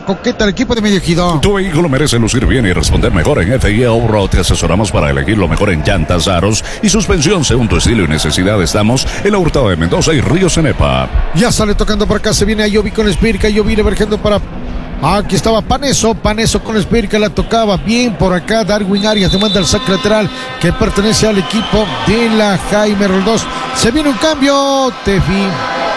coqueta al equipo de Medio Ejido. Tu vehículo merece lucir bien y responder mejor. En FIA Off-Road te asesoramos para elegir lo mejor en llantas, aros y suspensión según tu estilo y necesidad. Estamos en la Hurtado de Mendoza y Río Cenepa. Ya sale tocando por acá, se viene Ayoví con Espírica, Ayoví emergiendo para... Aquí estaba Paneso con Espírica, la tocaba bien por acá. Darwin Arias demanda el saque lateral que pertenece al equipo de la Jaime Roldós. Se viene un cambio, Tefi.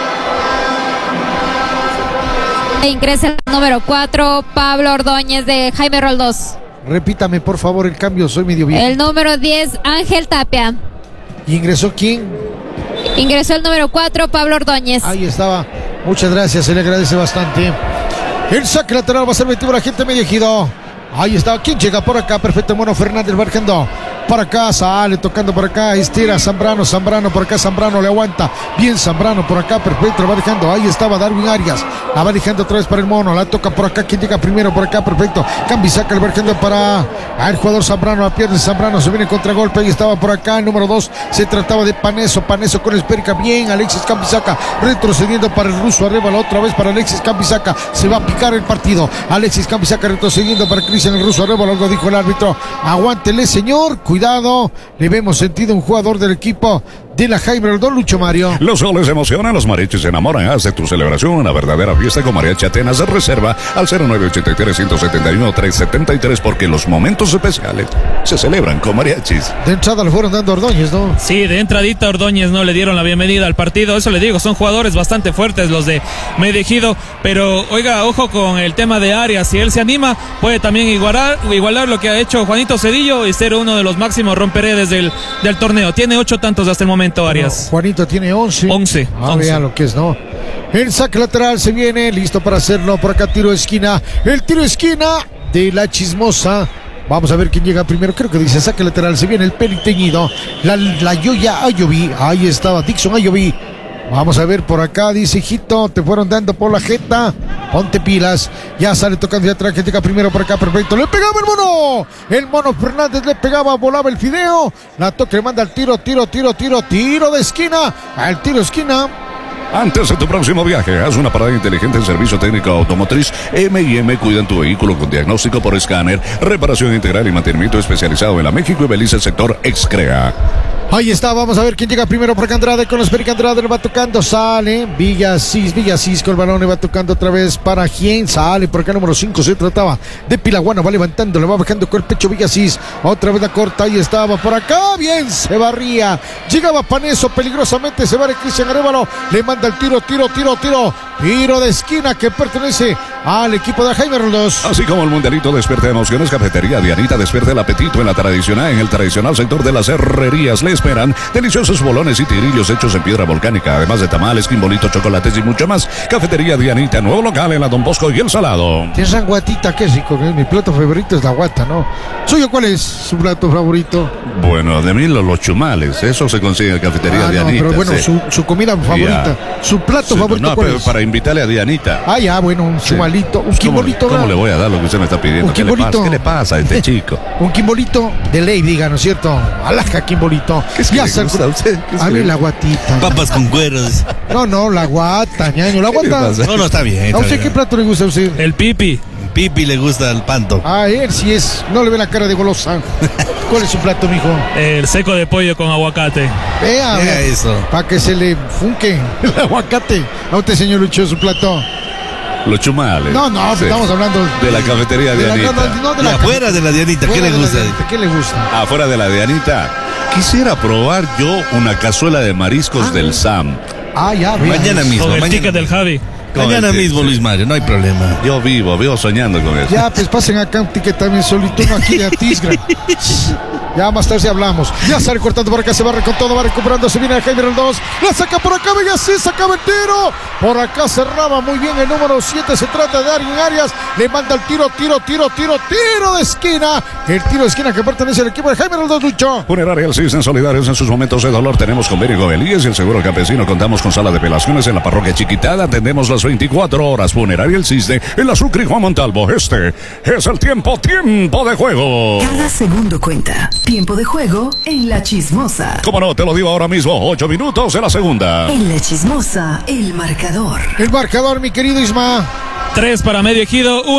Ingresa el número 4, Pablo Ordóñez de Jaime Roldós. Repítame por favor el cambio, soy medio bien. El número 10, Ángel Tapia. ¿Y ingresó quién? Ingresó el número 4, Pablo Ordóñez. Ahí estaba, muchas gracias, se le agradece bastante. El saque lateral va a ser metido por la gente de Medio Ejido. Ahí está, ¿quién llega por acá? Perfecto, Mono Fernández marcando para acá, sale tocando por acá, estira Zambrano por acá, Zambrano le aguanta, bien Zambrano por acá, perfecto, la va dejando, ahí estaba Darwin Arias, la va dejando otra vez para el Mono, la toca por acá, ¿quién llega primero por acá? Perfecto, cambia y saca el marcando para el jugador Zambrano, la pierde Zambrano, se viene contragolpe, ahí estaba por acá, el número 2, se trataba de Paneso con Espérica, bien, Alexis Cambisaca, retrocediendo para el ruso, arriba la otra vez para Alexis Cambisaca, se va a picar el partido, Alexis Cambisaca retrocediendo para Cristian el ruso, arriba, lo dijo el árbitro, aguántele señor, cuidado, le vemos sentido un jugador del equipo de la Jaime Roldós, Lucho Mario. Los goles emocionan, los mariachis se enamoran. Haz de tu celebración una verdadera fiesta con Mariachi Atenas. De reserva al 0983-171-373 porque los momentos especiales se celebran con mariachis. De entrada le fueron dando Ordóñez, ¿no? Sí, de entradita Ordóñez no le dieron la bienvenida al partido. Eso le digo, son jugadores bastante fuertes los de Medio Ejido. Pero oiga, ojo con el tema de Arias. Si él se anima, puede también igualar lo que ha hecho Juanito Cedillo y ser uno de los máximos romperedes del torneo. Tiene 8 tantos hasta el momento. Arias. No, Juanito tiene 11. 11. Vea lo que es, ¿no? El saque lateral se viene, listo para hacerlo. Por acá tiro de esquina. El tiro de esquina de la Chismosa. Vamos a ver quién llega primero. Creo que dice saque lateral. Se viene el peliteñido. La Yoya Ayoví. Ahí estaba Dixon Ayoví. Vamos a ver por acá, dice hijito, te fueron dando por la jeta, ponte pilas, ya sale tocando de atrás, que llega primero por acá, perfecto, le pegaba el Mono Fernández le pegaba, volaba el fideo, la toca, le manda el tiro de esquina, al tiro de esquina. Antes de tu próximo viaje, haz una parada inteligente en servicio técnico automotriz. M&M cuidan tu vehículo con diagnóstico por escáner, reparación integral y mantenimiento especializado en la México y Belice sector Excrea. Ahí está, vamos a ver quién llega primero por acá. Andrade con Espérica, Andrade le va tocando, sale Villasís con el balón, le va tocando otra vez para quien sale por acá, número 5, se trataba de Pilaguana, va levantando, le va bajando con el pecho Villasís, otra vez la corta, ahí estaba por acá, bien, se barría, llegaba Paneso, peligrosamente, se va de Cristian Arévalo, le manda el tiro de esquina que pertenece al equipo de Jaime Roldós. Así como el mundialito despierta emociones, Cafetería Dianita despierta el apetito en el tradicional sector de las herrerías. Le esperan deliciosos bolones y tigrillos hechos en piedra volcánica, además de tamales, quimbolitos, chocolates y mucho más. Cafetería Dianita, nuevo local en la Don Bosco y El Salado. Tienes guatita, qué rico, mi plato favorito es la guata, ¿no? ¿Suyo cuál es su plato favorito? Bueno, de mí los chumales, eso se consigue en Cafetería Dianita. Pero bueno, sí. su comida favorita, su plato favorito, no, ¿cuál pero es? para invitarle a Dianita. Ah, ya, bueno, un chumalito, un quimbolito. ¿Cómo le voy a dar lo que usted me está pidiendo? ¿Qué le pasa a este chico? Un quimbolito de ley, diga, ¿no es cierto? Alaska quimbolito. ¿Qué es que le gusta a usted? A mí la guatita. Papas con cueros. No, la guata, ñaño, la guata. No, está bien. ¿A usted qué plato le gusta a usted? El pipi. Pipi le gusta el panto. A él sí es, no le ve la cara de golosa. ¿Cuál es su plato, mijo? El seco de pollo con aguacate. Vea eso. Para que se le funque el aguacate. A usted, señor Lucho, su plato. Los chumales. No, sí. Estamos hablando de la Cafetería Dianita. Afuera de la Dianita, ¿qué le gusta? ¿Qué le gusta? Afuera de la Dianita. Quisiera probar yo una cazuela de mariscos del Sam. Ya, mañana mismo. Con el ticket del Javi. Mañana mismo, Luis Mario, no hay problema. Yo vivo soñando con eso. Ya, pues pasen acá un ticket también solito, no aquí de Atisgra. Ya más tarde hablamos. Ya sale cortando por acá, se barre con todo, va recuperando, se viene a Jaime Roldós. La saca por acá, venga, sí, sacaba el tiro. Por acá cerraba muy bien el número 7, se trata de Darwin Arias. Le manda el tiro de esquina. El tiro de esquina que pertenece al equipo de Jaime Roldós, Lucho. Funeraria El Cisne, solidarios en sus momentos de dolor. Tenemos convenio con Elías y el Seguro Campesino. Contamos con sala de pelaciones en la parroquia Chiquitada. Atendemos las 24 horas. Funeraria El Cisne, en la Sucre y Juan Montalvo. Este es el tiempo de juego. Cada segundo cuenta. Tiempo de juego en La Chismosa. Como no, te lo digo ahora mismo, 8 minutos de la segunda. En La Chismosa, el marcador. El marcador, mi querido Isma. 3 para Medio Ejido,